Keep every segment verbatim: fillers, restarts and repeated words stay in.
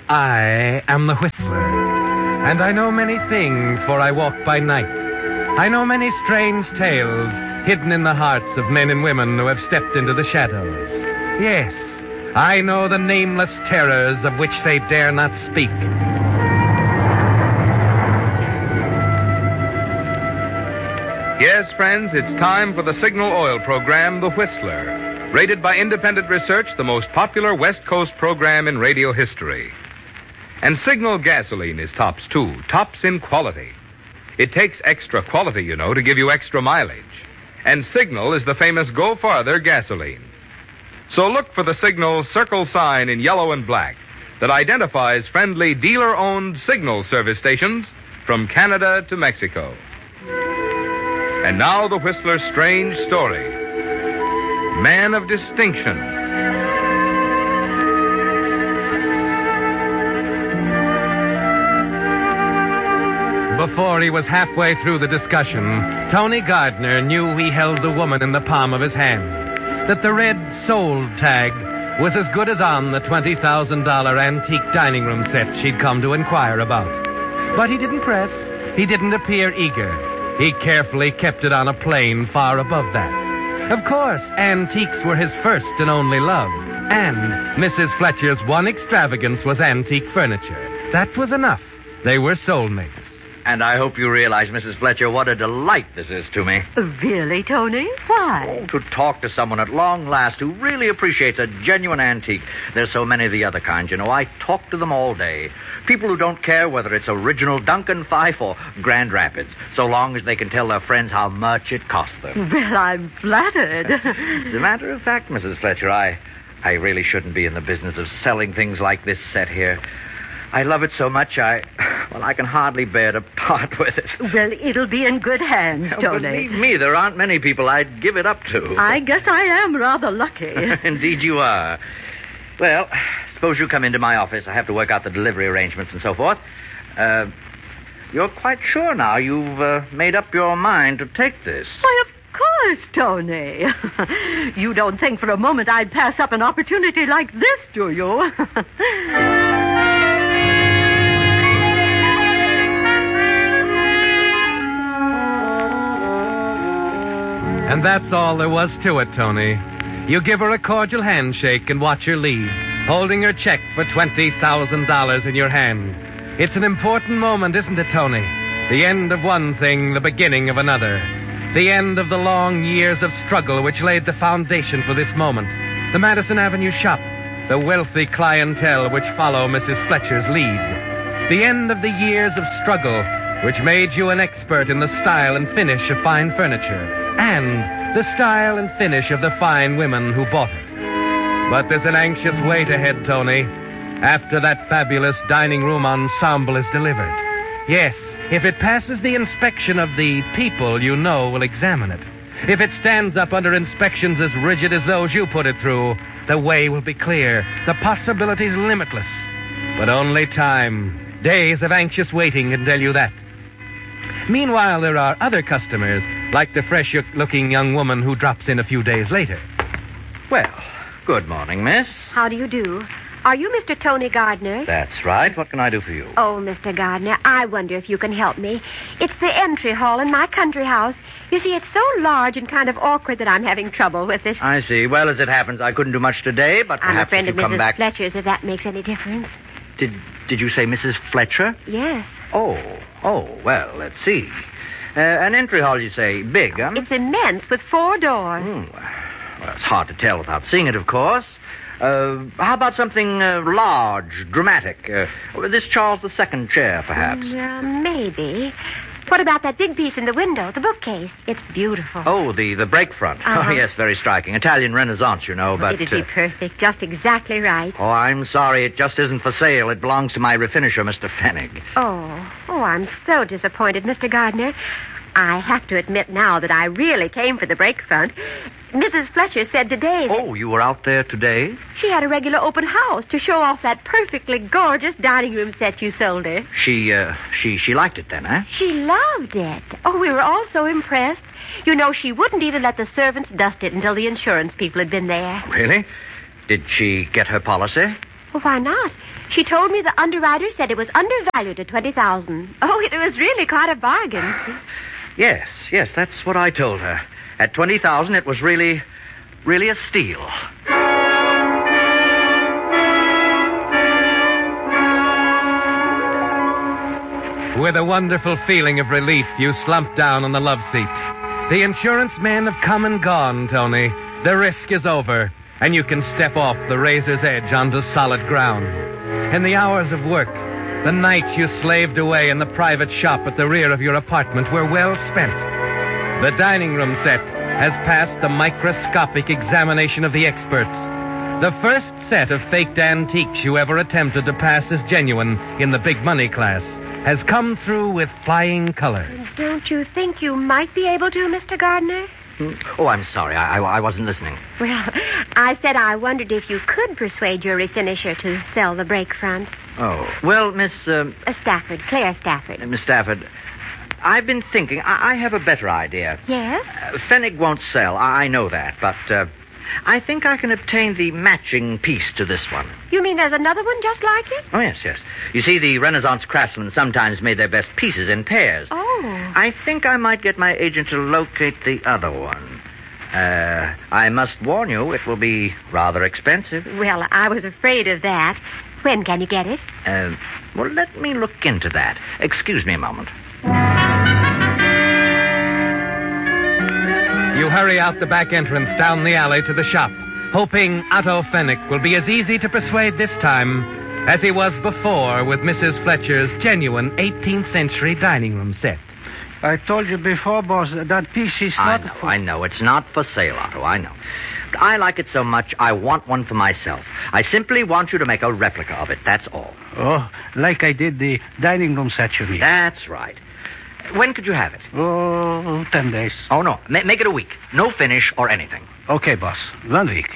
I am the Whistler, and I know many things, for I walk by night. I know many strange tales hidden in the hearts of men and women who have stepped into the shadows. Yes, I know the nameless terrors of which they dare not speak. Yes, friends, it's time for the Signal Oil program, The Whistler. Rated by independent research, the most popular West Coast program in radio history. And Signal gasoline is tops, too. Tops in quality. It takes extra quality, you know, to give you extra mileage. And Signal is the famous Go Farther gasoline. So look for the Signal circle sign in yellow and black that identifies friendly dealer-owned Signal service stations from Canada to Mexico. And now the Whistler's strange story. Man of distinction. Before he was halfway through the discussion, Tony Gardner knew he held the woman in the palm of his hand, that the red sold tag was as good as on the twenty thousand dollars antique dining room set she'd come to inquire about. But he didn't press. He didn't appear eager. He carefully kept it on a plane far above that. Of course, antiques were his first and only love, and Missus Fletcher's one extravagance was antique furniture. That was enough. They were soulmates. And I hope you realize, Missus Fletcher, what a delight this is to me. Really, Tony? Why? Oh, to talk to someone at long last who really appreciates a genuine antique. There's so many of the other kinds, you know. I talk to them all day. People who don't care whether it's original Duncan Fife or Grand Rapids, so long as they can tell their friends how much it cost them. Well, I'm flattered. As a matter of fact, Missus Fletcher, I, I really shouldn't be in the business of selling things like this set here. I love it so much, I... Well, I can hardly bear to part with it. Well, it'll be in good hands, Tony. Believe me, there aren't many people I'd give it up to. I guess I am rather lucky. Indeed you are. Well, suppose you come into my office. I have to work out the delivery arrangements and so forth. Uh, you're quite sure now you've uh, made up your mind to take this. Why, of course, Tony. You don't think for a moment I'd pass up an opportunity like this, do you? And that's all there was to it, Tony. You give her a cordial handshake and watch her leave, holding her check for twenty thousand dollars in your hand. It's an important moment, isn't it, Tony? The end of one thing, the beginning of another. The end of the long years of struggle which laid the foundation for this moment. The Madison Avenue shop, the wealthy clientele which follow Missus Fletcher's lead. The end of the years of struggle which made you an expert in the style and finish of fine furniture. And the style and finish of the fine women who bought it. But there's an anxious wait ahead, Tony, after that fabulous dining room ensemble is delivered. Yes, if it passes the inspection of the people you know will examine it. If it stands up under inspections as rigid as those you put it through, the way will be clear, the possibilities limitless. But only time, days of anxious waiting can tell you that. Meanwhile, there are other customers, like the fresh-looking young woman who drops in a few days later. Well, good morning, miss. How do you do? Are you Mister Tony Gardner? That's right. What can I do for you? Oh, Mister Gardner, I wonder if you can help me. It's the entry hall in my country house. You see, it's so large and kind of awkward that I'm having trouble with it. I see. Well, as it happens, I couldn't do much today, but I'm perhaps a friend if of you come Missus back... Fletcher's, if that makes any difference. Did Did you say Missus Fletcher? Yes. Oh, oh, well, let's see. Uh, an entry hall, you say. Big, huh? It's immense, with four doors. Hmm. Well, it's hard to tell without seeing it, of course. Uh, how about something uh, large, dramatic? Uh, this Charles the Second chair, perhaps? Uh, maybe. What about that big piece in the window, the bookcase? It's beautiful. Oh, the, the break front. Uh-huh. Oh, yes, very striking. Italian Renaissance, you know, but... It'd be uh, perfect, just exactly right. Oh, I'm sorry. It just isn't for sale. It belongs to my refinisher, Mister Fennig. Oh, oh, I'm so disappointed, Mister Gardner. I have to admit now that I really came for the break front. Missus Fletcher said today that... Oh, you were out there today? She had a regular open house to show off that perfectly gorgeous dining room set you sold her. She, uh, she, she liked it then, eh? She loved it. Oh, we were all so impressed. You know, she wouldn't even let the servants dust it until the insurance people had been there. Really? Did she get her policy? Well, why not? She told me the underwriter said it was undervalued at twenty thousand dollars. Oh, it was really quite a bargain. Yes, yes, that's what I told her. At twenty thousand dollars, it was really, really a steal. With a wonderful feeling of relief, you slump down on the love seat. The insurance men have come and gone, Tony. The risk is over, and you can step off the razor's edge onto solid ground. In the hours of work, the nights you slaved away in the private shop at the rear of your apartment were well spent. The dining room set has passed the microscopic examination of the experts. The first set of faked antiques you ever attempted to pass as genuine in the big money class has come through with flying colors. Don't you think you might be able to, Mister Gardner? Oh, I'm sorry. I, I, I wasn't listening. Well, I said I wondered if you could persuade your refinisher to sell the brake front. Oh. Well, Miss... Um, uh, Stafford, Claire Stafford. Uh, Miss Stafford, I've been thinking. I, I have a better idea. Yes? Uh, Pfennig won't sell. I, I know that. But uh, I think I can obtain the matching piece to this one. You mean there's another one just like it? Oh, yes, yes. You see, the Renaissance craftsmen sometimes made their best pieces in pairs. Oh. I think I might get my agent to locate the other one. Uh, I must warn you, it will be rather expensive. Well, I was afraid of that. When can you get it? Uh, well, let me look into that. Excuse me a moment. You hurry out the back entrance down the alley to the shop, hoping Otto Pfennig will be as easy to persuade this time as he was before with Missus Fletcher's genuine eighteenth century dining room set. I told you before, boss, that piece is I not... know, I know. It's not for sale, Otto, I know. But I like it so much, I want one for myself. I simply want you to make a replica of it, that's all. Oh, like I did the dining room set, you mean? That's right. When could you have it? Oh, ten days. Oh, no. Ma- make it a week. No finish or anything. Okay, boss. One week.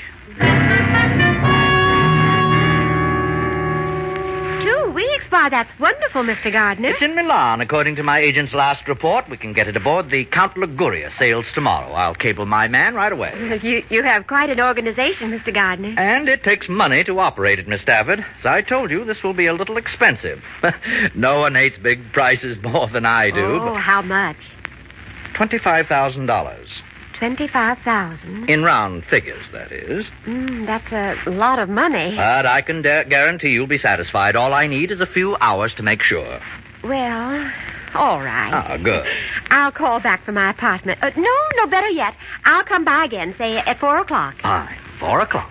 Two weeks? Why, that's wonderful, Mister Gardner. It's in Milan, according to my agent's last report. We can get it aboard the Count Liguria. Sails tomorrow. I'll cable my man right away. You, you have quite an organization, Mister Gardner. And it takes money to operate it, Miss Stafford. As I told you, this will be a little expensive. No one hates big prices more than I do. Oh, how much? twenty-five thousand dollars. Twenty-five thousand. In round figures, that is. Mm, that's a lot of money. But I can da- guarantee you'll be satisfied. All I need is a few hours to make sure. Well, all right. Ah, good. I'll call back from my apartment. Uh, no, no, better yet. I'll come by again, say at four o'clock. Fine. Four o'clock.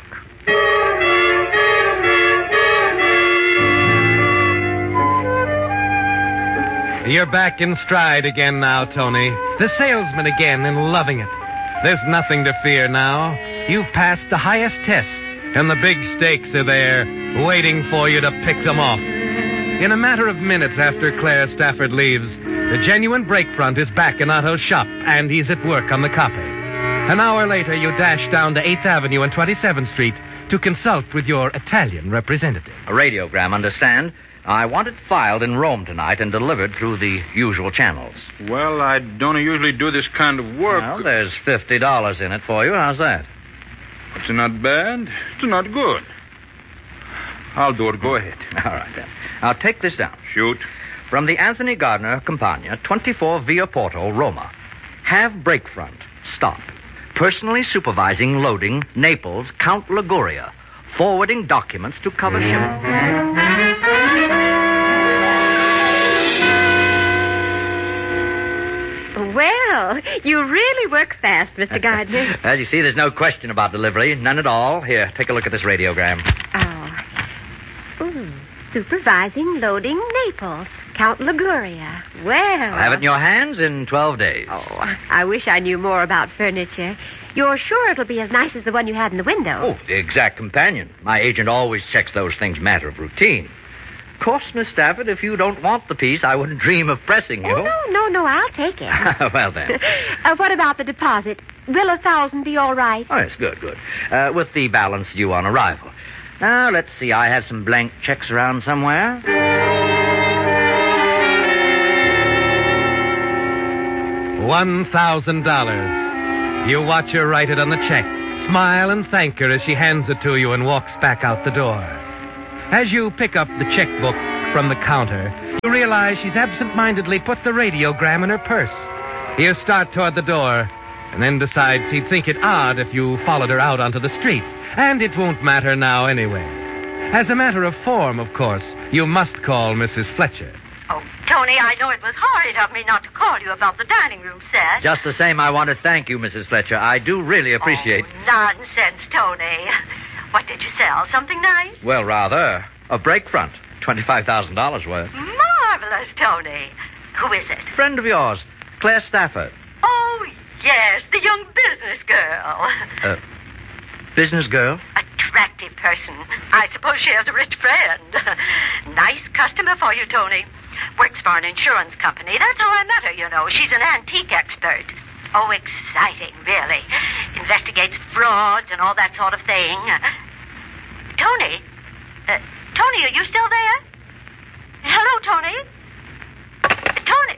You're back in stride again now, Tony. The salesman again and loving it. There's nothing to fear now. You've passed the highest test, and the big stakes are there, waiting for you to pick them off. In a matter of minutes after Claire Stafford leaves, the genuine brake front is back in Otto's shop, and he's at work on the copy. An hour later, you dash down to eighth Avenue and twenty-seventh Street to consult with your Italian representative. A radiogram, understand? I want it filed in Rome tonight and delivered through the usual channels. Well, I don't usually do this kind of work. Well, there's fifty dollars in it for you. How's that? It's not bad. It's not good. I'll do it. Go ahead. All right, then. Now, take this down. Shoot. From the Anthony Gardner Campagna, twenty-four Via Porto, Roma. Have brake front. Stop. Personally supervising loading, Naples, Count Liguria. Forwarding documents to cover ship. Well, you really work fast, Mister Gardner. As you see, there's no question about delivery. None at all. Here, take a look at this radiogram. Oh. Ooh. Supervising loading Naples. Count Liguria. Well. I'll have it in your hands in twelve days. Oh, I wish I knew more about furniture. You're sure it'll be as nice as the one you had in the window? Oh, the exact companion. My agent always checks those things matter of routine. Of course, Miss Stafford, if you don't want the piece, I wouldn't dream of pressing you. Oh, no, no, no, I'll take it. Well, then. uh, what about the deposit? Will a thousand be all right? Oh, yes, good, good. Uh, with the balance due on arrival. Now, let's see. I have some blank checks around somewhere. One thousand dollars. You watch her write it on the check, smile and thank her as she hands it to you and walks back out the door. As you pick up the checkbook from the counter, you realize she's absent-mindedly put the radiogram in her purse. You start toward the door, and then decide he'd think it odd if you followed her out onto the street. And it won't matter now anyway. As a matter of form, of course, you must call Missus Fletcher. Oh, Tony, I know it was horrid of me not to call you about the dining room set. Just the same, I want to thank you, Missus Fletcher. I do really appreciate... Oh, nonsense, Tony. What did you sell? Something nice? Well, rather. A break front. twenty-five thousand dollars worth. Marvelous, Tony. Who is it? Friend of yours, Claire Stafford. Oh, yes, the young business girl. Uh, business girl? Attractive person. I suppose she has a rich friend. Nice customer for you, Tony. Works for an insurance company. That's how I met her, you know. She's an antique expert. Oh, exciting, really. Investigates frauds and all that sort of thing. Tony? Uh, Tony, are you still there? Hello, Tony? Tony?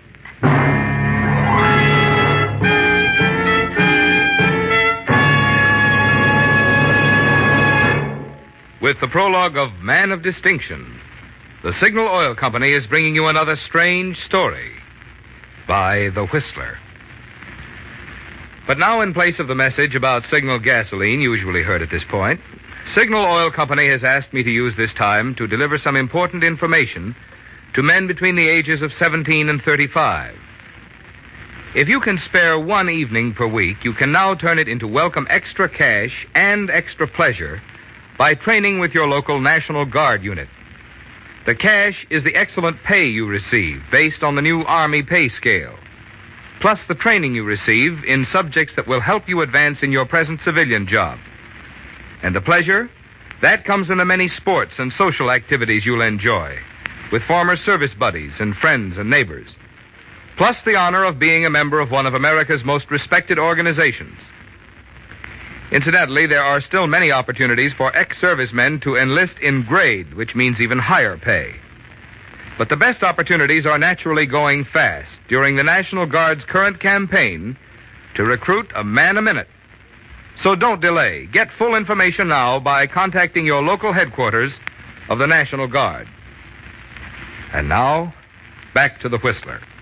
With the prologue of Man of Distinction, the Signal Oil Company is bringing you another strange story by The Whistler. But now, in place of the message about Signal gasoline usually heard at this point, Signal Oil Company has asked me to use this time to deliver some important information to men between the ages of seventeen and thirty-five. If you can spare one evening per week, you can now turn it into welcome extra cash and extra pleasure by training with your local National Guard unit. The cash is the excellent pay you receive based on the new Army pay scale, plus the training you receive in subjects that will help you advance in your present civilian job. And the pleasure? That comes in the many sports and social activities you'll enjoy with former service buddies and friends and neighbors, plus the honor of being a member of one of America's most respected organizations. Incidentally, there are still many opportunities for ex-servicemen to enlist in grade, which means even higher pay. But the best opportunities are naturally going fast during the National Guard's current campaign to recruit a man a minute. So don't delay. Get full information now by contacting your local headquarters of the National Guard. And now, back to the Whistler.